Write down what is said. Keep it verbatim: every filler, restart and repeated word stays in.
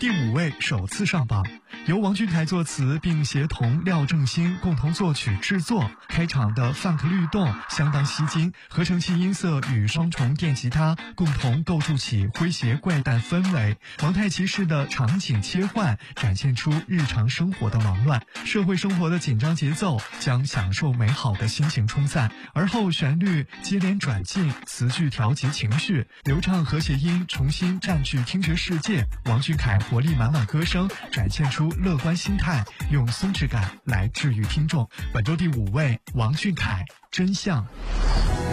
第五位首次上榜，由王俊凯作词并协同廖正兴共同作曲制作，开场的 funk 律动相当吸睛，合成器音色与双重电吉他共同构筑起诙谐怪诞氛围，蒙太奇式的场景切换展现出日常生活的忙乱，社会生活的紧张节奏将享受美好的心情冲散，而后旋律接连转进，词句调节情绪，流畅和谐音重新占据听觉世界，王俊凯活力满满歌声展现出乐观心态，用松弛感来治愈听众。本周第五位，王俊凯，真相。